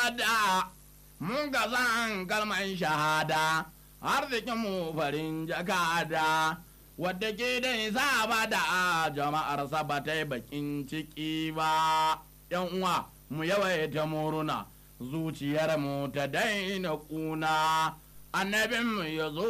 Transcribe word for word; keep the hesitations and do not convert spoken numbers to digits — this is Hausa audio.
da mun ga zan kalman shahada arzikin mu farin jakada wadda ke da saba da jama'ar ba ta yi bakin ciki ba yan uwa mu yawaita muruna zuciyar mu ta daina kuna annabin mu ya zo